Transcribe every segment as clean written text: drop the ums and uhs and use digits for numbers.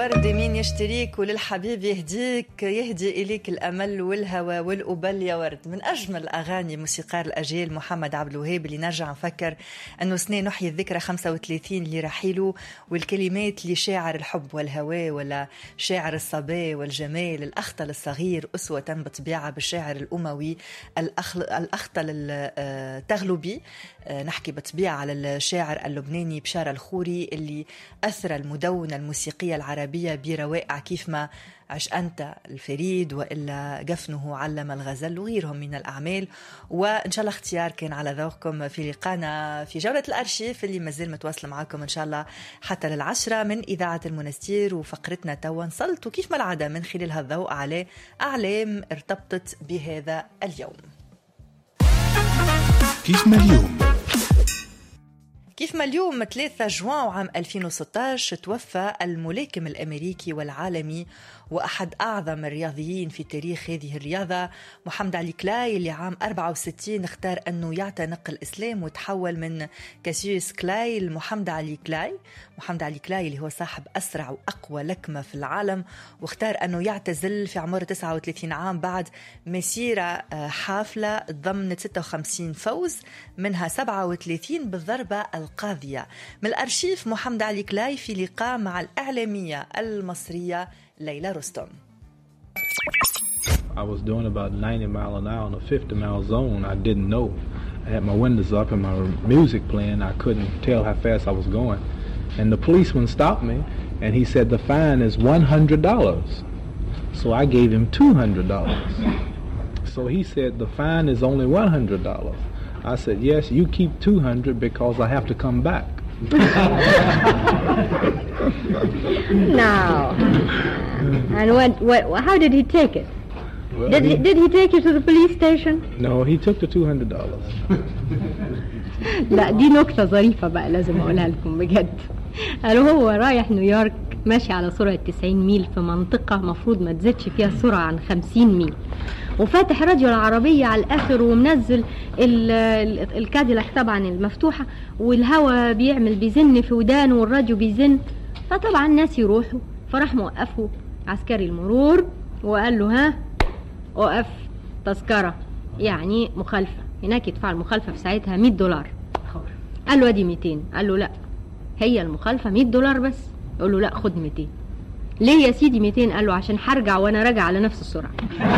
ورد مين يشتريك وللحبيب يهديك، يهدي إليك الأمل والهوى والأبل يا ورد. من أجمل أغاني موسيقار الأجيال محمد عبد الوهاب اللي نرجع نفكر أنه سنة نحيي الذكرى 35 لرحيله، والكلمات لشاعر الحب والهوى ولا شاعر الصبا والجمال الأخطل الصغير، أسوة بطبيعة بالشاعر الأموي الأخطل التغلبي. نحكي بطبيعة على الشاعر اللبناني بشار الخوري اللي أثر المدونة الموسيقية العربية بروائع كيف ما عش أنت الفريد وإلا جفنه علم الغزل وغيرهم من الأعمال. وإن شاء الله اختيار كان على ذوقكم في لقانا في جولة الأرشيف اللي مازال متواصل معاكم إن شاء الله حتى لل10 من إذاعة المنستير. وفقرتنا توا نسلط كيف ما العادة من خلال هالضوء على أعلام ارتبطت بهذا اليوم. كيف ما اليوم؟ كيف ما اليوم 3 جوان عام 2016 توفى الملاكم الأمريكي والعالمي وأحد أعظم الرياضيين في تاريخ هذه الرياضة محمد علي كلاي، اللي عام 64 اختار أنه يعتنق الإسلام وتحول من كاسيوس كلاي لمحمد علي كلاي. محمد علي كلاي اللي هو صاحب أسرع وأقوى لكمة في العالم، واختار أنه يعتزل في عمر 39 عام بعد مسيرة حافلة ضمنت 56 فوز منها 37 بالضربة القاضية. من الأرشيف محمد علي كلاي في لقاء مع الإعلامية المصرية ليلى رستم. I was doing about 90 miles an hour in a 50 mile zone. I didn't know. I had my windows up and my music playing. I couldn't tell how fast I was going. And the policeman stopped me and he said the fine is $100. So I gave him $200. So he said the fine is only $100. I said, yes, you keep $200 because I have to come back. Now, and how did he take it? Well, Did he take you to the police station? No, he took the $200. لا دي نكتة ظريفة بقى لازم أقولها لكم بجد. قالوا هو رايح نيويورك ماشي على سرعة 90 ميل في منطقة مفروض ما تزيدش فيها السرعة عن 50 ميل، وفاتح راديو العربية على الآخر ومنزل الكاديلاك طبعا المفتوحة، والهواء بيزن في ودانه والراديو بيزن. فطبعا الناس يروحوا، فراح موقفه عسكري المرور وقال له ها وقف تذكرة يعني مخالفة، هناك يدفع المخالفة في ساعتها $100. قال له ادي 200. قال له لا هي المخالفة $100 بس. يقول له لا خد 200. ليه يا سيدي 200؟ قال له عشان هرجع وانا راجع على نفس السرعة.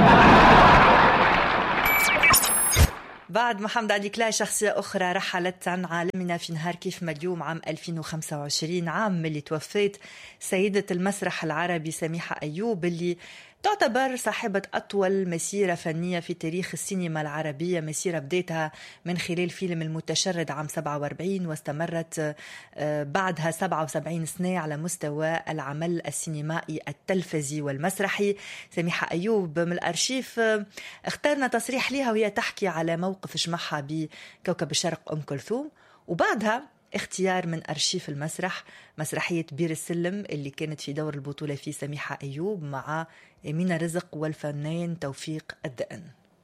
بعد محمد علي كلاي شخصية أخرى رحلت عن عالمنا في نهار كيف ما اليوم عام 2025، عام اللي توفيت سيدة المسرح العربي سميحة أيوب، اللي تعتبر صاحبة أطول مسيرة فنية في تاريخ السينما العربية. مسيرة بديتها من خلال فيلم المتشرد عام 47 واستمرت بعدها 77 سنة على مستوى العمل السينمائي التلفزي والمسرحي. سميحة أيوب من الأرشيف اخترنا تصريح لها وهي تحكي على موقف جمعها بكوكب الشرق أم كلثوم، وبعدها اختيار من أرشيف المسرح مسرحية بير السلم اللي كانت في دور البطولة في سميحة أيوب مع أمينة رزق والفنان توفيق الدقن.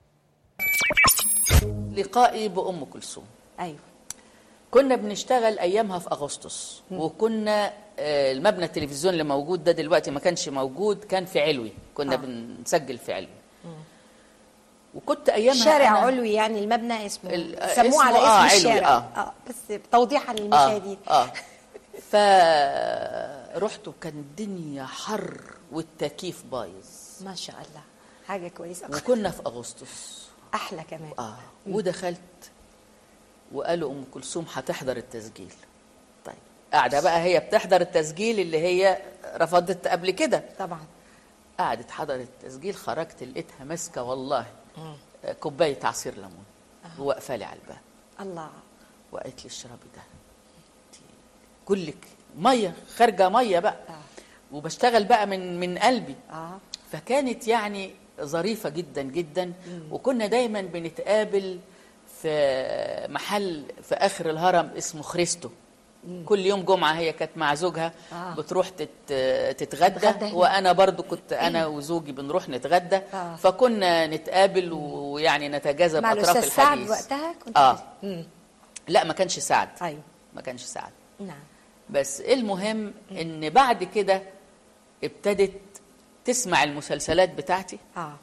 لقائي بأم كلثوم. أيوة. كنا بنشتغل أيامها في أغسطس، وكنا المبنى التلفزيون اللي موجود ده دلوقتي ما كانش موجود، كان في علوي، كنا بنسجل في علوي. وكنت ايامها شارع علوي، يعني المبنى اسمه سموه على اسم الشارع. بس توضيحا للمشاهدين. فرحت وكان الدنيا حر والتكييف بايظ ما شاء الله، حاجه كويسه. وكنا في اغسطس احلى كمان. ودخلت وقالوا ام كلثوم هتحضر التسجيل. طيب قاعده بقى هي بتحضر التسجيل اللي هي رفضت قبل كده طبعا. قعدت حضرت التسجيل، خرجت لقيتها ماسكه والله كوبايه عصير ليمون وواقفه لي على الباب. الله. وقالت لي اشربي ده كلك ميه، خارجه ميه بقى. وبشتغل بقى من قلبي. فكانت يعني ظريفه جدا جدا. وكنا دايما بنتقابل في محل في اخر الهرم اسمه خريستو. كل يوم جمعة هي كانت مع زوجها بتروح تتغدى، وأنا برضو كنت أنا وزوجي بنروح نتغدى. فكنا نتقابل ويعني نتجاذب أطراف الحديث. سعد وقتها كنت لا ما كانش سعد. أيوة. ما كانش سعد. نعم. بس المهم إن بعد كده ابتدت تسمع المسلسلات بتاعتي.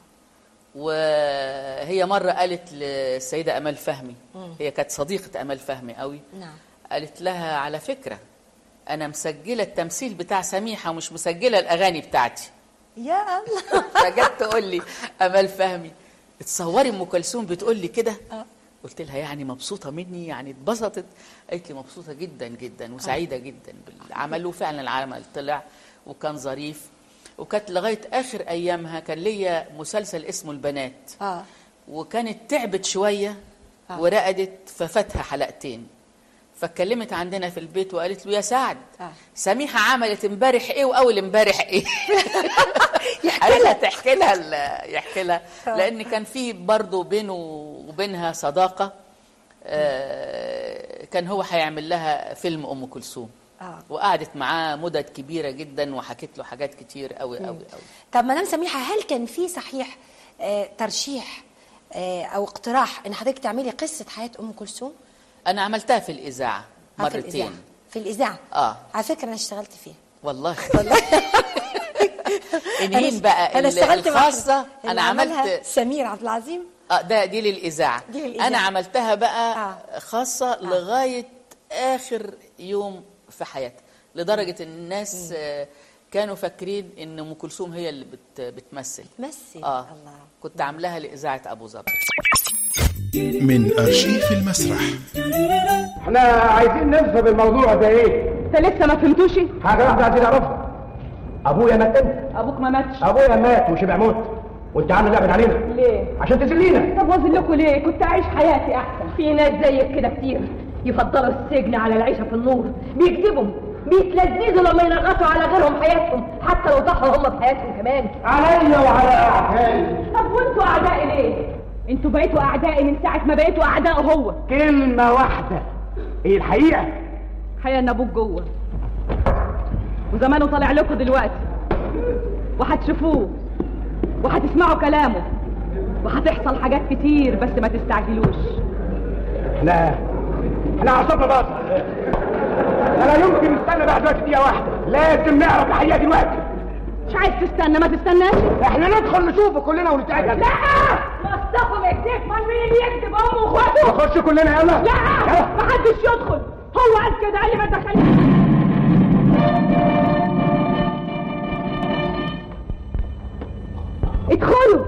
وهي مرة قالت للسيدة أمال فهمي، هي كانت صديقة أمال فهمي قوي. نعم. قالت لها على فكرة أنا مسجلة التمثيل بتاع سميحة ومش مسجلة الأغاني بتاعتي. يا الله. فجت تقول لي أمال فهمي اتصوري أم كلثوم بتقول لي كده. قلت لها يعني مبسوطة مني، يعني اتبسطت؟ قالت لي مبسوطة جدا جدا وسعيدة جدا بالعمل. وفعلا العمل طلع وكان ظريف. وكانت لغاية آخر أيامها كان ليا مسلسل اسمه البنات. وكانت تعبت شوية ورقدت ففاتها حلقتين. فاتكلمت عندنا في البيت وقالت له يا سعد سميحة عملت امبارح ايه واول امبارح ايه. يحكي لها لان كان في برضه بينه وبينها صداقة. كان هو هيعمل لها فيلم ام كلثوم. وقعدت معاه مدد كبيرة جدا وحكت له حاجات كتير قوي قوي قوي. طب مدام سميحة، هل كان في صحيح ترشيح او اقتراح ان حضرتك تعملي قصة حياة ام كلثوم؟ انا عملتها في الاذاعة مرتين. في الإذاعة؟ على فكرة أنا اشتغلت فيها والله. إنهين بقى أنا اشتغلت الخاصة. أنا عملت سمير عبد العظيم. دي للإذاعة. أنا عملتها بقى خاصة لغاية آخر يوم في حياتها، لدرجة إن الناس كانوا فاكرين إن أم كلثوم هي اللي بتمثل. الله. كنت عاملاها لإذاعة أبو ظبي. من أرشيف المسرح. احنا عايزين ننسب الموضوع ده ايه؟ انت لسه ما فهمتوش؟ حاجه واحده عايزين نعرفها. ابويا مات امتى؟ ابوك ما ماتش. ابويا مات وشبع موت، وانت عامل لعبه علينا ليه؟ عشان تذلينا. طب واذلكوا ليه؟ كنت عايش حياتي احسن. في ناس زيك كده كتير يفضلوا السجن على العيشه في النور، بيكذبوا بيتلذذوا لما ينغصوا على غيرهم حياتهم حتى لو ضحوا هم بحياتهم كمان. عليا وعلى اعدائي. طب وانتوا اعدائي ليه؟ انتوا بقيتوا اعدائي من ساعه ما بقيتوا اعدائه هو. كلمه واحده، ايه الحقيقه؟ الحقيقه ان ابوك جوه وزمانه طالع لكم دلوقتي، وهتشوفوه وهتسمعوا كلامه وهتحصل حاجات كتير، بس ما تستعجلوش. احنا عصبنا بس، لا يمكن نستنى بعد دلوقتي دقيقه واحده، لازم نعرف الحقيقه دلوقتي. مش عايز تستنى؟ ما تستناش. احنا ندخل نشوفه كلنا ونتاكد. لا مصطفى بيكذب، من مين يكذب؟ امه واخواته. نخش كلنا يلا. لا محدش يدخل، هو قال كده قال لي ما تدخلنيش. ادخلوا.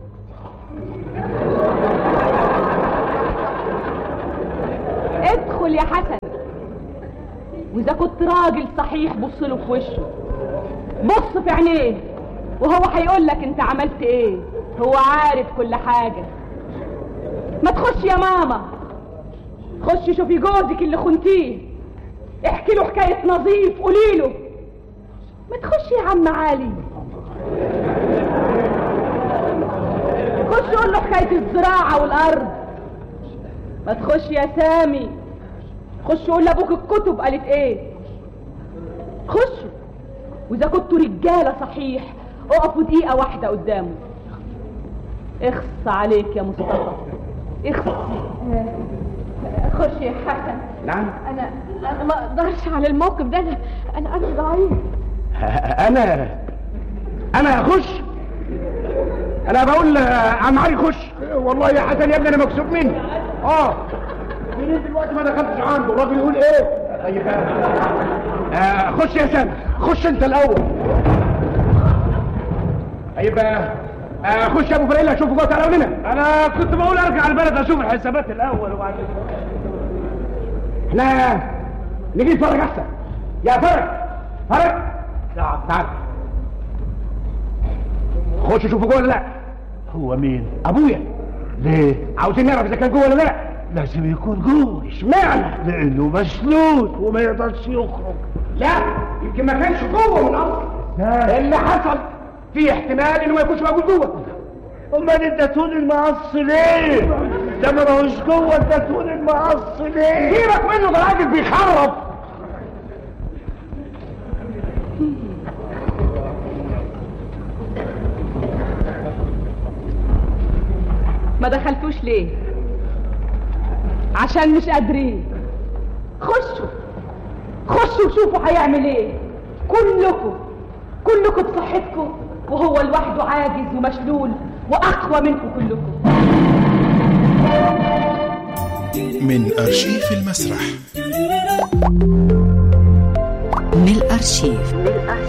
ادخل يا حسن، واذا كنت راجل صحيح بص له في وشه، بص في عينيه وهو هيقول لك انت عملت ايه. هو عارف كل حاجه. ما تخش يا ماما، خشي شوفي جوزك اللي خنتيه، احكي له حكايه نظيف، قولي له. ما تخش يا عم علي، خش قول له حكايه الزراعه والارض. ما تخش يا سامي، خش قول لابوك الكتب قالت ايه. خشوا، واذا كنتوا رجاله صحيح اقفوا دقيقه واحده قدامه. اخص عليك يا مصطفى، اخص. خش يا حسن. نعم. انا ما اقدرش على الموقف ده، انا قلبي ضعيف. انا اخش؟ انا بقول عم علي خش. والله يا حسن يا ابني انا مكسوف مني. منين دلوقتي ما دخلتش عنده؟ الراجل يقول ايه؟ طيب خش يا سامي، خش انت الاول. طيب خش يا ابو فريلا اشوف جوه على هنا. انا كنت بقول ارجع البلد اشوف الحسابات الاول وبعدين احنا نيجي نتفرج احسن. يا فرج تعال خش شوفوا جوه ولا لا. هو مين؟ ابويا. ليه؟ عاوزين نعرف اذا كان جوه ولا لا. لازم يكون جوه. اشمعنى؟ لانه مسنود وما يقدرش يخرج. لا يمكن ما كانش جوه من اصل. اللي حصل في احتمال انه ما يكونش موجود جوه. امال اديتون المقص ليه؟ ده ما هوش جوه، اديتون المقص ليه؟ سيبك منه، ده راجل بيخرب. ما دخلتوش ليه؟ عشان مش قادرين. خشوا خشوا وشوفوا هيعمل ايه. كلكم كل كلكم بصحتكم وهو لوحده عاجز ومشلول واقوى منكم كلكم. من أرشيف المسرح. من الأرشيف.